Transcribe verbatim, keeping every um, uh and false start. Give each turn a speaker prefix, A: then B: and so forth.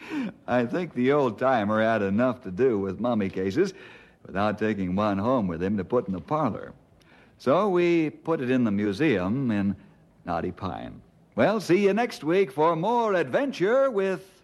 A: I think the old-timer had enough to do with mummy cases without taking one home with him to put in the parlor. So we put it in the museum in Knotty Pine. Well, see you next week for more adventure with